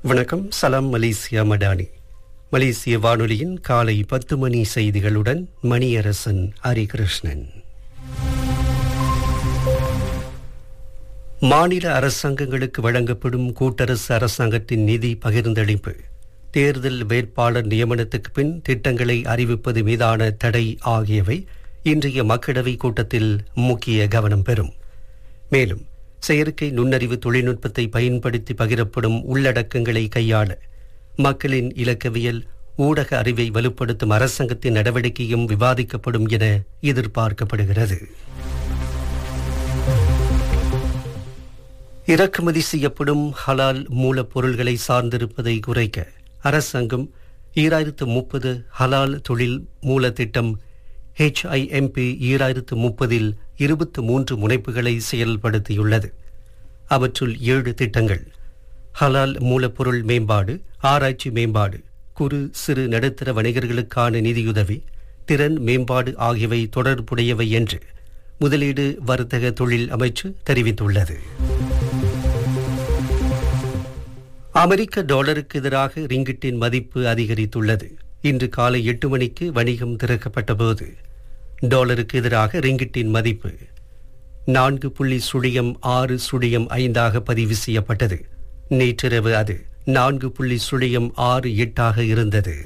வணக்கம். சலாம் மலேசியா மடானி. மலேசிய வானொலியின் காலை 10 மணி செய்திகளுடன் மணியரசன் ஹரிகிருஷ்ணன். மாநில அரசாங்கங்களுக்கு வழங்கப்படும் கூட்டரசு அரசாங்கத்தின் நிதி பகிர்ந்தளிப்பு, தேர்தல் வேட்பாளர் நியமனத்துக்கு பின் திட்டங்களை அறிவிப்பது மீதான தடை ஆகியவை இன்றைய மக்களவை கூட்டத்தில் முக்கிய கவனம் பெறும். மேலும் செயற்கை நுண்ணறிவு தொழில்நுட்பத்தை பயன்படுத்தி பகிரப்படும் உள்ளடக்கங்களை கையாள மக்களின் இலக்கவியல் ஊடக அறிவை வலுப்படுத்தும் அரசாங்கத்தின் நடவடிக்கையும் விவாதிக்கப்படும் என எதிர்பார்க்கப்படுகிறது. இறக்குமதி செய்யப்படும் ஹலால் மூலப்பொருள்களை சார்ந்திருப்பதை குறைக்க அரசாங்கம் 2030 ஹலால் தொழில் மூல திட்டம் HIMP 2030 23 முனைப்புகளை செயல்படுத்தியுள்ளது. அவற்றுள் 7 திட்டங்கள் ஹலால் மூலப்பொருள் மேம்பாடு, ஆராய்ச்சி மேம்பாடு, குறு சிறு நடுத்தர வணிகர்களுக்கான நிதியுதவி, திறன் மேம்பாடு ஆகியவை தொடர்புடையவை என்று முதலீடு வர்த்தக தொழில் அமைச்சு தெரிவித்துள்ளது. அமெரிக்க டாலருக்கு எதிராக ரிங்கிட்டின் மதிப்பு அதிகரித்துள்ளது. இன்று காலை 8 மணிக்கு வணிகம் திறக்கப்பட்டபோது டாலருக்கு எதிராக ரிங்கிட்டின் மதிப்பு 4.0605 பதிவு செய்யப்பட்டது. நேற்றிரவு அது 4.68 இருந்தது.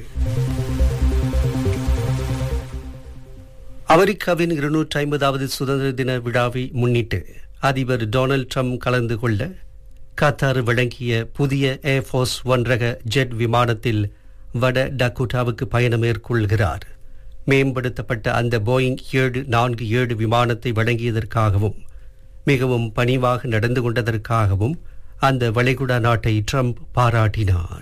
அமெரிக்காவின் 250வது சுதந்திர தின விழாவை முன்னிட்டு அதிபர் டொனால்ட் ட்ரம்ப் கலந்து கொள்ள கத்தார் வழங்கிய புதிய ஏர்ஃபோர்ஸ் 1 ரக ஜெட் விமானத்தில் வட டக்கோட்டாவுக்கு பயணம் மேற்கொள்கிறார். மேம்படுத்தப்பட்ட அந்த போயிங் 747 விமானத்தை வழங்கியதற்காகவும் மிகவும் பணிவாக நடந்து கொண்டதற்காகவும் அந்த வளைகுடா நாட்டை ட்ரம்ப் பாராட்டினார்.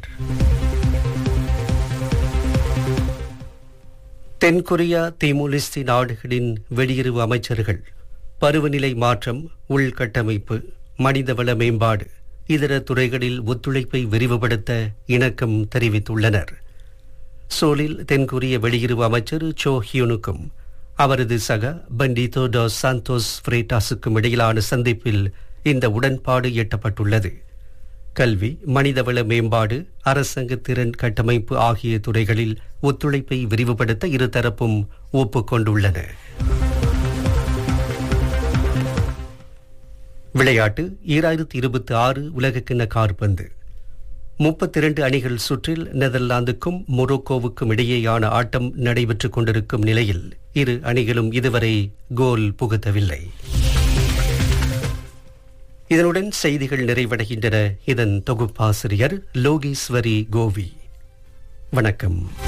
தென்கொரியா, திமோர்-லெஸ்தே நாடுகளின் வெளியுறவு அமைச்சர்கள் பருவநிலை மாற்றம், உள்கட்டமைப்பு, மனிதவள மேம்பாடு, இதர துறைகளில் ஒத்துழைப்பை விரிவுபடுத்த இணக்கம் தெரிவித்துள்ளனர். சோலில் தென்கொரிய வெளியுறவு அமைச்சர் சோ ஹியூனுக்கும் அவரது சக பண்டிதோ டாஸ் சாந்தோஸ் ஃப்ரேட்டாஸுக்கும் இடையிலான சந்திப்பில் இந்த உடன்பாடு எட்டப்பட்டுள்ளது. கல்வி, மனிதவள மேம்பாடு, அரசாங்க திறன் கட்டமைப்பு ஆகிய துறைகளில் ஒத்துழைப்பை விரிவுபடுத்த இருதரப்பும் ஒப்புக்கொண்டுள்ளன. விளையாட்டு. 2026 உலகக்கிண்ண காற்பந்து 32 அணிகள் சுற்றில் நெதர்லாந்துக்கும் மொரோக்கோவுக்கும் இடையேயான ஆட்டம் நடைபெற்றுக் கொண்டிருக்கும் நிலையில் இரு அணிகளும் இதுவரை கோல் புகுத்தவில்லை. இதனுடன் செய்திகள் நிறைவடைகின்றன. இதன் தொகுப்பாசிரியர் லோகேஸ்வரி கோவி. வணக்கம்.